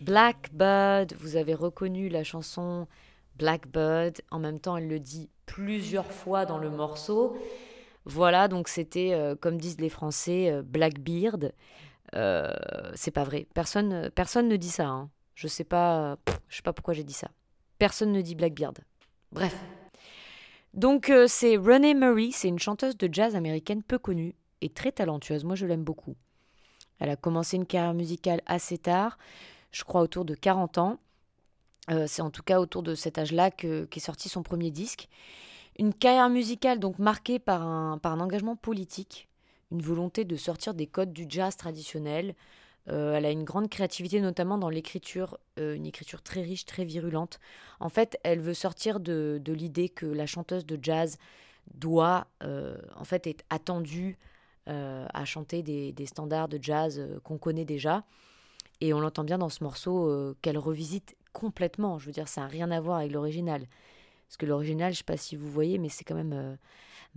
Blackbird, vous avez reconnu la chanson Blackbird. En même temps, elle le dit plusieurs fois dans le morceau. Voilà, donc c'était, comme disent les Français, Blackbeard. Euh, c'est pas vrai. Personne ne dit ça, hein. Je sais pas pourquoi j'ai dit ça. Personne ne dit Blackbeard. Bref. Donc c'est Renee Murray, c'est une chanteuse de jazz américaine peu connue et très talentueuse. Moi, je l'aime beaucoup. Elle a commencé une carrière musicale assez tard, je crois autour de 40 ans. C'est en tout cas autour de cet âge-là qu'est sorti son premier disque. Une carrière musicale donc marquée par un engagement politique, une volonté de sortir des codes du jazz traditionnel. Elle a une grande créativité, notamment dans l'écriture, une écriture très riche, très virulente. En fait, elle veut sortir de l'idée que la chanteuse de jazz doit, en fait, être attendue à chanter des standards de jazz qu'on connaît déjà. Et on l'entend bien dans ce morceau qu'elle revisite complètement. Je veux dire, ça n'a rien à voir avec l'original. Parce que l'original, je ne sais pas si vous voyez, mais c'est quand même